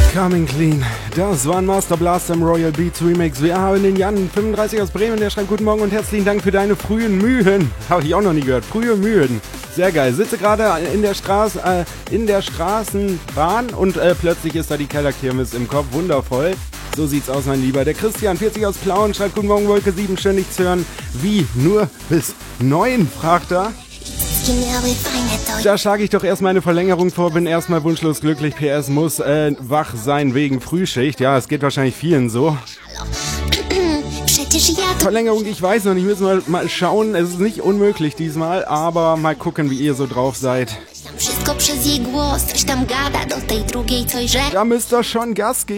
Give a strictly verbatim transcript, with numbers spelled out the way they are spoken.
Coming Clean. Das war ein Master Blaster im Royal Beats Remix. Wir haben den Jan fünfunddreißig aus Bremen, der schreibt guten Morgen und herzlichen Dank für deine frühen Mühen. Habe ich auch noch nie gehört. Frühe Mühen. Sehr geil. Sitze gerade in der Straße, äh, in der Straßenbahn und äh, plötzlich ist da die Kellerkirmes im Kopf. Wundervoll. So sieht's aus, mein Lieber. Der Christian, vierzig aus Plauen, schreibt guten Morgen, Wolke sieben, schön dich zu hören. Wie? Nur bis neun? Fragt er. Da schlage ich doch erstmal eine Verlängerung vor, bin erstmal wunschlos glücklich, P S muss äh, wach sein wegen Frühschicht. Ja, es geht wahrscheinlich vielen so. Verlängerung, ich weiß noch nicht, müssen wir mal schauen. Es ist nicht unmöglich diesmal, aber mal gucken, wie ihr so drauf seid. Da müsst ihr schon Gas geben.